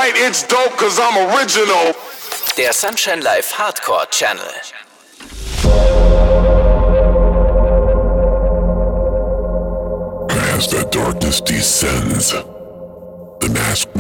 right, it's dope cause I'm original. Der Sunshine Live Hardcore Channel. As the darkness descends, the masked